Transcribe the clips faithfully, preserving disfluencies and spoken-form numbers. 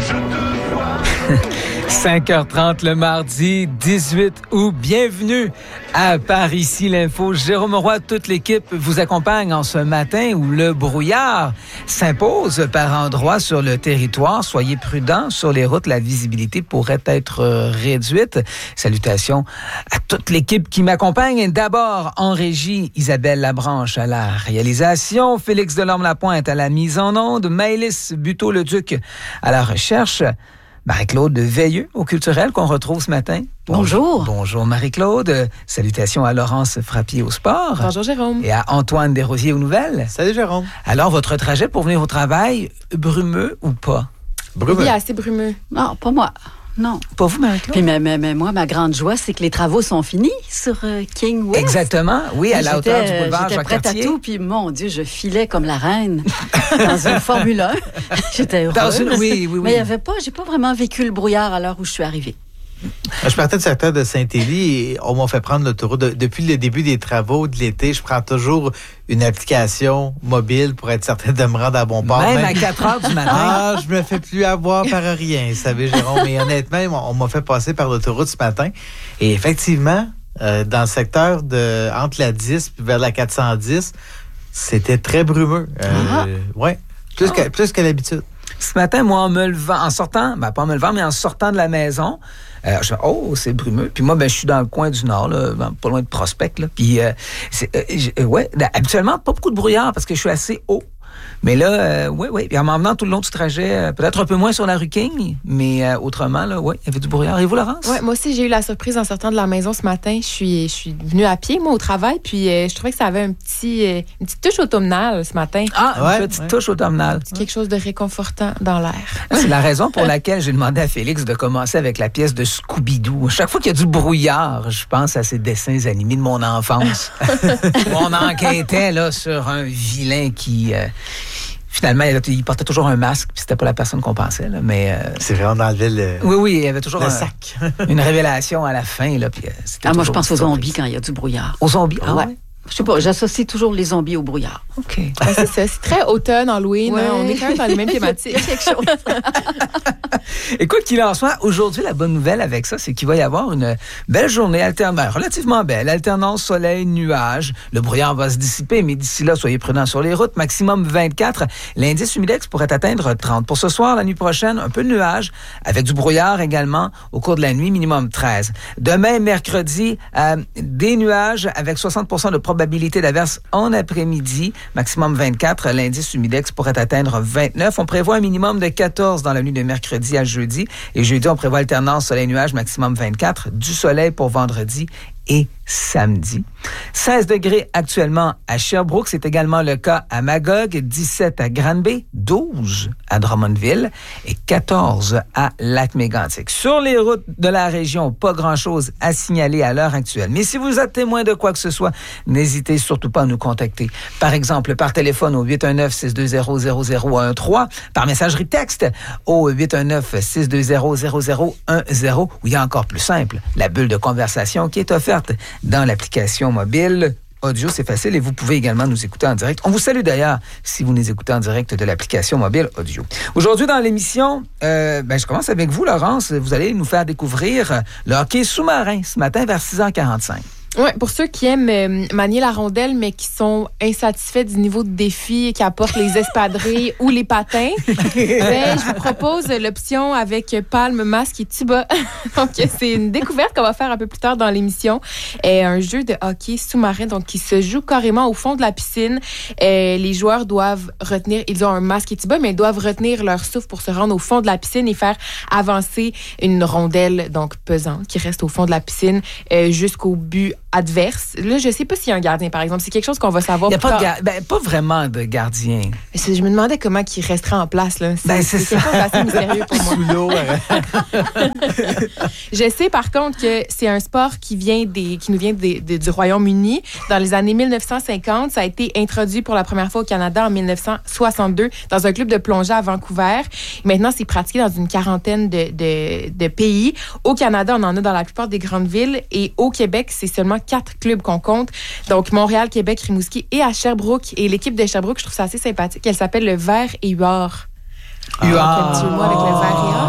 cinq heures trente le mardi dix-huit août. Bienvenue à Par ici l'info. Jérôme Roy, toute l'équipe vous accompagne en ce matin où le brouillard s'impose par endroits sur le territoire. Soyez prudents sur les routes. La visibilité pourrait être réduite. Salutations à toute l'équipe qui m'accompagne. D'abord, en régie, Isabelle Labranche à la réalisation, Félix Delorme-Lapointe à la mise en onde, Maëlys Buteau-Leduc à la recherche, Marie-Claude Veilleux au culturel qu'on retrouve ce matin. Bonjour. Bonjour Marie-Claude. Salutations à Laurence Frappier au sport. Bonjour Jérôme. Et à Antoine Desrosiers aux nouvelles. Salut Jérôme. Alors, votre trajet pour venir au travail, brumeux ou pas? Brumeux. Oui, assez brumeux. Non, pas moi. Non. Pas vous, Marie-Claude? Puis mais, mais, mais moi, ma grande joie, c'est que les travaux sont finis sur euh, King West. Exactement. Oui, à la J'étais, hauteur du boulevard J'étais prête Jacques-Cartier. à tout, puis mon Dieu, je filais comme la reine dans une Formule un. J'étais heureuse. Dans une... Oui, oui, oui. Mais il y avait pas, j'ai pas vraiment vécu le brouillard à l'heure où je suis arrivée. Je partais du secteur de Saint-Élie et on m'a fait prendre l'autoroute. De, depuis le début des travaux de l'été, je prends toujours une application mobile pour être certain de me rendre à bon port. Même, Même à quatre heures du matin. Ah, je me fais plus avoir par rien, vous savez, Jérôme. Mais honnêtement, on m'a fait passer par l'autoroute ce matin. Et effectivement, euh, dans le secteur de entre la dix et vers la quatre cent dix, c'était très brumeux. Euh, Ah. Ouais, plus, Ah. que, plus que l'habitude. Ce matin, moi, en me levant, en sortant, ben pas en me levant, mais en sortant de la maison, euh, je fais, oh, c'est brumeux. Puis moi, ben, je suis dans le coin du Nord, là, ben, pas loin de Prospect, là. Puis, euh, c'est, euh, j- euh, ouais, ben, habituellement, pas beaucoup de brouillard parce que je suis assez haut. Mais là, euh, oui, oui. Puis en m'en venant tout le long du trajet, euh, peut-être un peu moins sur la rue King, mais euh, autrement, là, oui, il y avait du brouillard. Et vous, Laurence? Ouais, moi aussi, j'ai eu la surprise en sortant de la maison ce matin. Je suis, je suis venue à pied, moi, au travail, puis euh, je trouvais que ça avait un petit, euh, une petite touche automnale ce matin. Ah, une Ouais, petite ouais. touche automnale. C'est quelque chose de réconfortant dans l'air. C'est la raison pour laquelle j'ai demandé à Félix de commencer avec la pièce de Scooby-Doo. Chaque fois qu'il y a du brouillard, je pense à ces dessins animés de mon enfance. Où on enquêtait là, sur un vilain qui... euh, finalement, il portait toujours un masque, puis c'était pas la personne qu'on pensait. Là, mais euh, C'est vrai, on enlevait le, oui, oui, il y avait toujours le un- sac. une révélation à la fin. Là, puis, euh, c'était Ah, moi, je toujours pense aux une surprise. zombies quand il y a du brouillard. Aux zombies? Ah ouais? Ouais. Je sais pas, j'associe toujours les zombies au brouillard. OK. Ouais, c'est ça. C'est très automne, Halloween. Ouais. Hein, on est quand même dans les mêmes thématiques. Quelque chose. Écoute, qu'il en soit, aujourd'hui, la bonne nouvelle avec ça, c'est qu'il va y avoir une belle journée alternante, relativement belle, alternance soleil-nuage. Le brouillard va se dissiper, mais d'ici là, soyez prudents sur les routes. Maximum vingt-quatre. L'indice humidex pourrait atteindre trente. Pour ce soir, la nuit prochaine, un peu de nuage, avec du brouillard également au cours de la nuit, minimum treize. Demain, mercredi, euh, des nuages avec soixante pour cent de probabilité d'averse en après-midi, maximum vingt-quatre. L'indice humidex pourrait atteindre vingt-neuf. On prévoit un minimum de quatorze dans la nuit de mercredi à jeudi. Et jeudi, on prévoit alternance soleil-nuage, maximum vingt-quatre. Du soleil pour vendredi et samedi. seize degrés actuellement à Sherbrooke. C'est également le cas à Magog, dix-sept à Granby, douze à Drummondville et quatorze à Lac-Mégantic. Sur les routes de la région, pas grand-chose à signaler à l'heure actuelle. Mais si vous êtes témoin de quoi que ce soit, n'hésitez surtout pas à nous contacter. Par exemple, par téléphone au huit un neuf, six deux zéro, zéro zéro un trois, par messagerie texte au huit un neuf, six deux zéro, zéro zéro un zéro, ou il y a encore plus simple, la bulle de conversation qui est offerte dans l'application mobile. Audio, c'est facile et vous pouvez également nous écouter en direct. On vous salue d'ailleurs si vous nous écoutez en direct de l'application mobile Audio. Aujourd'hui, dans l'émission, euh, ben, je commence avec vous, Laurence. Vous allez nous faire découvrir le hockey sous-marin ce matin vers six heures quarante-cinq. Ouais, pour ceux qui aiment euh, manier la rondelle, mais qui sont insatisfaits du niveau de défi qu'apportent les espadrilles ou les patins, ben, je vous propose l'option avec palme, masque et tuba. Donc, c'est une découverte qu'on va faire un peu plus tard dans l'émission. Et un jeu de hockey sous-marin, donc qui se joue carrément au fond de la piscine. Et les joueurs doivent retenir, ils ont un masque et tuba, mais ils doivent retenir leur souffle pour se rendre au fond de la piscine et faire avancer une rondelle donc pesante qui reste au fond de la piscine euh, jusqu'au but adverse. Là, je sais pas s'il y a un gardien, par exemple. C'est quelque chose qu'on va savoir Il n'y a plus pas, de tard. gar- ben, pas vraiment de gardien. Mais c'est- Je me demandais comment il resterait en place. Là. C'est, Ben, c'est c'est ça. quelque chose d'assez mystérieux pour moi. Sous l'eau. Je sais par contre que c'est un sport qui vient des, qui nous vient des, des, du Royaume-Uni. Dans les années mille neuf cent cinquante, ça a été introduit pour la première fois au Canada en mille neuf cent soixante-deux dans un club de plongée à Vancouver. Maintenant, c'est pratiqué dans une quarantaine de, de, de pays. Au Canada, on en a dans la plupart des grandes villes et au Québec, c'est seulement quatre clubs qu'on compte. Donc, Montréal, Québec, Rimouski et à Sherbrooke. Et l'équipe de Sherbrooke, je trouve ça assez sympathique. Elle s'appelle le Vert et Huard. Huard. Un petit mot avec le Vert et Huard.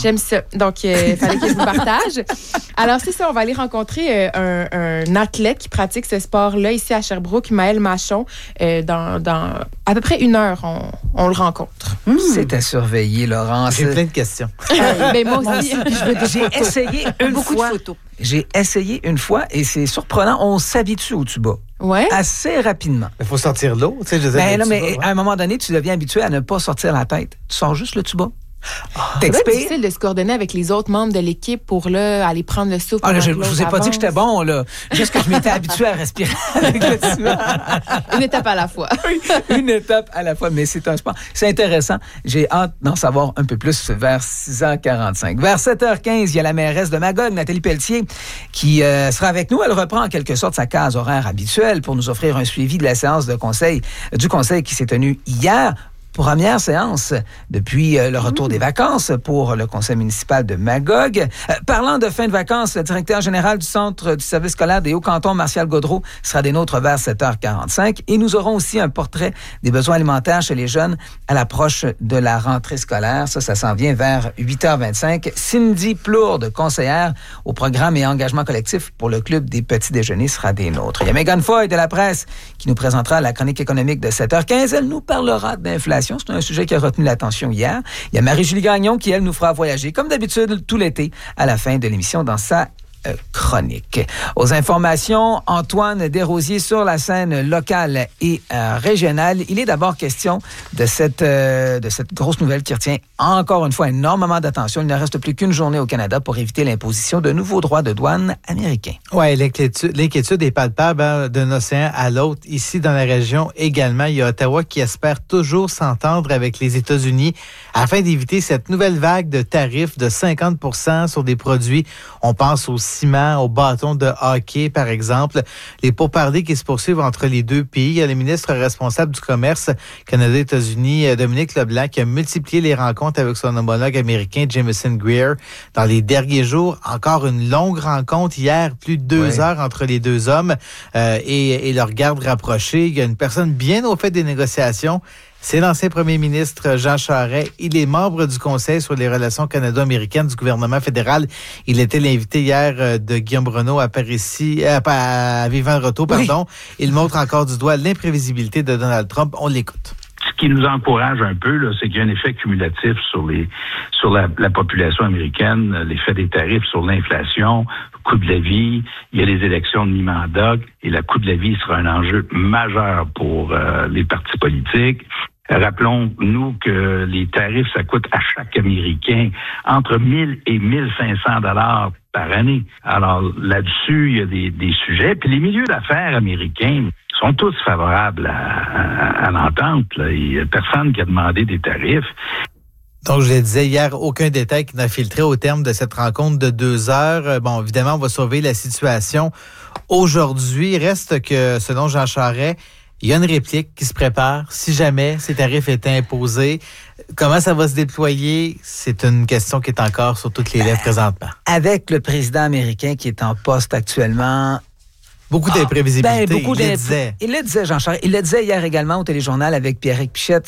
J'aime ça. Donc, il euh, fallait que je vous partage. Alors, c'est ça, on va aller rencontrer euh, un, un athlète qui pratique ce sport-là ici à Sherbrooke, Maël Machon. Euh, dans, dans à peu près une heure, on, on le rencontre. Mmh. C'est à surveiller, Laurence. J'ai plein de questions. Euh, ben, moi aussi, je veux des J'ai photos. essayé une Beaucoup fois. de photos. J'ai essayé une fois et c'est surprenant. On s'habitue au tuba. Ouais. Assez rapidement. Il faut sortir l'eau. Tu sais, je disais, Ben le non, mais tuba, ouais. à un moment donné, tu deviens habitué à ne pas sortir la tête. Tu sors juste le tuba. C'est T'expires. difficile de se coordonner avec les autres membres de l'équipe pour là, aller prendre le souffle. Ah, là, je pendant ne que vous ai l'autre pas dit que avance. j'étais bon, là. Juste que je m'étais habitué à respirer avec le tuba. Une étape à la fois. Une étape à la fois, mais c'est un sport. C'est intéressant. J'ai hâte d'en savoir un peu plus vers six heures quarante-cinq. Vers sept heures quinze, il y a la mairesse de Magog, Nathalie Pelletier, qui euh, sera avec nous. Elle reprend en quelque sorte sa case horaire habituelle pour nous offrir un suivi de la séance de conseil, du conseil qui s'est tenue hier. Première séance depuis euh, le retour mmh. des vacances pour le conseil municipal de Magog. Euh, parlant de fin de vacances, le directeur général du centre du service scolaire des Hauts-Cantons, Martial Gaudreau, sera des nôtres vers sept heures quarante-cinq. Et nous aurons aussi un portrait des besoins alimentaires chez les jeunes à l'approche de la rentrée scolaire. Ça, ça s'en vient vers huit heures vingt-cinq. Cindy Plourde, conseillère au programme et engagement collectif pour le club des petits déjeuners, sera des nôtres. Il y a Megan Foy de la presse qui nous présentera la chronique économique de sept heures quinze. Elle nous parlera d'inflation. C'est un sujet qui a retenu l'attention hier. Il y a Marie-Julie Gagnon qui, elle, nous fera voyager, comme d'habitude, tout l'été, à la fin de l'émission dans sa euh, chronique. Aux informations, Antoine Desrosiers sur la scène locale et euh, régionale. Il est d'abord question de cette, euh, de cette grosse nouvelle qui retient encore une fois énormément d'attention. Il ne reste plus qu'une journée au Canada pour éviter l'imposition de nouveaux droits de douane américains. Oui, l'inquiétude, l'inquiétude est palpable hein, d'un océan à l'autre. Ici, dans la région également, il y a Ottawa qui espère toujours s'entendre avec les États-Unis afin d'éviter cette nouvelle vague de tarifs de cinquante pour cent sur des produits. On pense au ciment, au bâton de hockey, par exemple. Les pourparlers qui se poursuivent entre les deux pays. Il y a le ministre responsable du commerce Canada-États-Unis, Dominique Leblanc, qui a multiplié les rencontres avec son homologue américain, Jameson Greer, dans les derniers jours. Encore une longue rencontre hier, plus de deux ouais. heures entre les deux hommes euh, et, et leur garde rapprochée. Il y a une personne bien au fait des négociations. C'est l'ancien premier ministre Jean Charest. Il est membre du Conseil sur les relations canado-américaines du gouvernement fédéral. Il était l'invité hier de Guillaume Renaud à Paris, à Vivant le Retour, pardon. Oui. Il montre encore du doigt l'imprévisibilité de Donald Trump. On l'écoute. Ce qui nous encourage un peu, là, c'est qu'il y a un effet cumulatif sur les sur la, la population américaine, l'effet des tarifs sur l'inflation, le coût de la vie. Il y a les élections de mi-mandat et le coût de la vie sera un enjeu majeur pour euh, les partis politiques. Rappelons-nous que les tarifs, ça coûte à chaque Américain entre mille et mille cinq cents dollars par année. Alors là-dessus, il y a des, des sujets. Puis les milieux d'affaires américains sont tous favorables à, à, à l'entente. Là. Il n'y a personne qui a demandé des tarifs. Donc, je le disais hier, aucun détail qui n'a filtré au terme de cette rencontre de deux heures. Bon, évidemment, on va surveiller la situation aujourd'hui. Reste que, selon Jean Charest, il y a une réplique qui se prépare. Si jamais ces tarifs étaient imposés, comment ça va se déployer? C'est une question qui est encore sur toutes les lèvres présentement. Avec le président américain qui est en poste actuellement... Beaucoup d'imprévisibilité, ben, beaucoup il le disait. Il le disait, Jean Charest. Il le disait hier également au téléjournal avec Pierrick Pichette.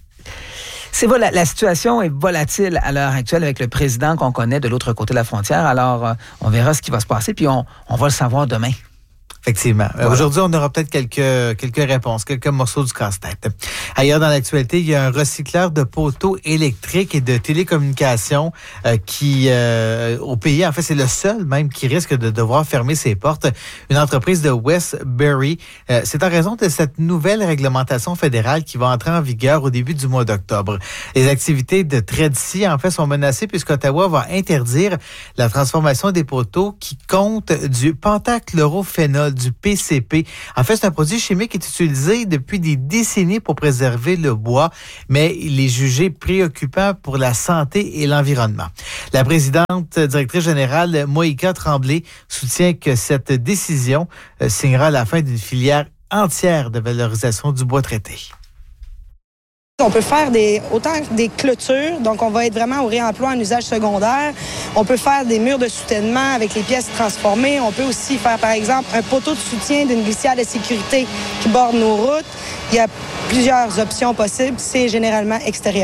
C'est voilà, la situation est volatile à l'heure actuelle avec le président qu'on connaît de l'autre côté de la frontière. Alors, euh, on verra ce qui va se passer, puis on, on va le savoir demain. Effectivement. Voilà. Aujourd'hui, on aura peut-être quelques quelques réponses, quelques morceaux du casse-tête. Ailleurs dans l'actualité, il y a un recycleur de poteaux électriques et de télécommunications euh, qui, euh, au pays, en fait, c'est le seul même qui risque de devoir fermer ses portes. Une entreprise de Westbury. Euh, c'est en raison de cette nouvelle réglementation fédérale qui va entrer en vigueur au début du mois d'octobre. Les activités de Tredcy, en fait, sont menacées puisqu'Ottawa va interdire la transformation des poteaux qui comptent du pentachlorophénol, du P C P. En fait, c'est un produit chimique qui est utilisé depuis des décennies pour préserver le bois, mais il est jugé préoccupant pour la santé et l'environnement. La présidente directrice générale, Moïka Tremblay, soutient que cette décision signera la fin d'une filière entière de valorisation du bois traité. On peut faire des, autant des clôtures, donc on va être vraiment au réemploi en usage secondaire. On peut faire des murs de soutènement avec les pièces transformées. On peut aussi faire, par exemple, un poteau de soutien d'une glissière de sécurité qui borde nos routes. Il y a plusieurs options possibles. C'est généralement extérieur.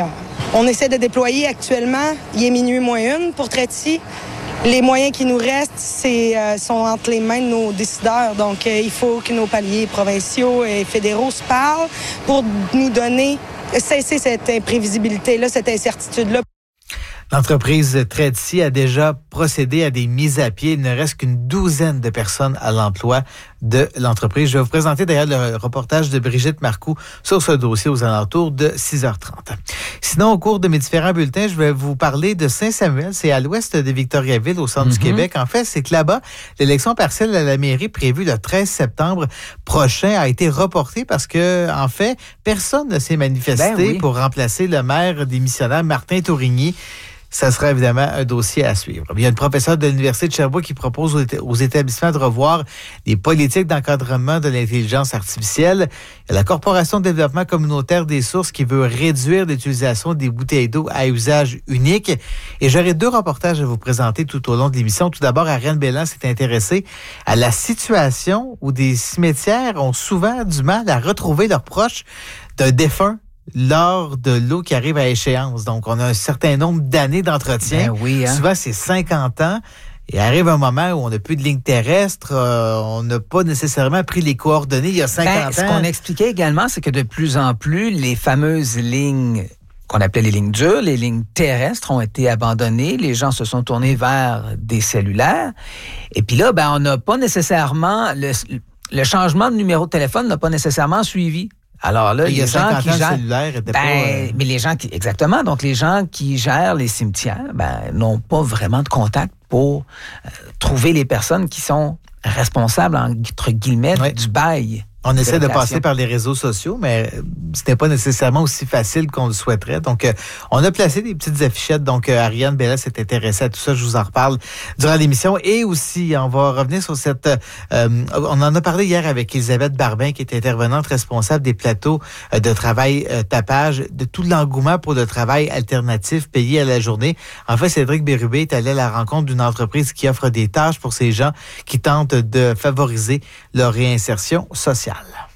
On essaie de déployer actuellement, il est minuit moins une pour Tretty. Les moyens qui nous restent c'est, euh, sont entre les mains de nos décideurs. Donc, euh, il faut que nos paliers provinciaux et fédéraux se parlent pour nous donner, cesser cette imprévisibilité-là, cette incertitude-là. L'entreprise Tretty a déjà procédé à des mises à pied. Il ne reste qu'une douzaine de personnes à l'emploi de l'entreprise. Je vais vous présenter d'ailleurs le reportage de Brigitte Marcoux sur ce dossier aux alentours de six heures trente. Sinon, au cours de mes différents bulletins, je vais vous parler de Saint-Samuel. C'est à l'ouest de Victoriaville, au centre mm-hmm. du Québec. En fait, c'est que là-bas, l'élection partielle à la mairie prévue le treize septembre prochain a été reportée parce que, en fait, personne ne s'est manifesté ben oui. pour remplacer le maire démissionnaire Martin Tourigny. Ça sera évidemment un dossier à suivre. Il y a une professeure de l'Université de Sherbrooke qui propose aux établissements de revoir les politiques d'encadrement de l'intelligence artificielle. Il y a la Corporation de développement communautaire des sources qui veut réduire l'utilisation des bouteilles d'eau à usage unique. Et j'aurai deux reportages à vous présenter tout au long de l'émission. Tout d'abord, Ariane Belland s'est intéressée à la situation où des cimetières ont souvent du mal à retrouver leurs proches d'un défunt lors de l'eau qui arrive à échéance. Donc, on a un certain nombre d'années d'entretien. Ben oui, hein? Souvent, c'est cinquante ans. Et arrive un moment où on n'a plus de ligne terrestre, euh, on n'a pas nécessairement pris les coordonnées il y a cinquante ben, ans. Ce qu'on expliquait également, c'est que de plus en plus, les fameuses lignes qu'on appelait les lignes dures, les lignes terrestres ont été abandonnées. Les gens se sont tournés vers des cellulaires. Et puis là, ben, on n'a pas nécessairement... Le, le changement de numéro de téléphone n'a pas nécessairement suivi. Alors là, il y a les gens qui gèrent, cellulaire était ben, pas, euh... mais les gens qui, exactement, donc les gens qui gèrent les cimetières, ben, n'ont pas vraiment de contact pour euh, trouver les personnes qui sont responsables, entre guillemets, ouais. du bail. On essaie de passer par les réseaux sociaux, mais ce n'est pas nécessairement aussi facile qu'on le souhaiterait. Donc, euh, on a placé des petites affichettes. Donc, euh, Ariane Belland s'est intéressée à tout ça. Je vous en reparle durant l'émission. Et aussi, on va revenir sur cette... Euh, on en a parlé hier avec Elisabeth Barbin, qui est intervenante responsable des plateaux euh, de travail euh, tapage, de tout l'engouement pour le travail alternatif payé à la journée. En fait, Cédric Bérubé est allé à la rencontre d'une entreprise qui offre des tâches pour ces gens qui tentent de favoriser leur réinsertion sociale.